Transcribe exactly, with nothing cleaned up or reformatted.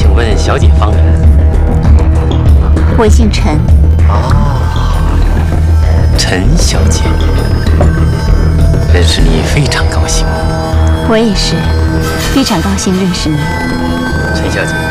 请问小姐方圆？ 我姓陈。 哦，陈小姐，认识你非常高兴。 我也是，非常高兴认识你， 陈小姐。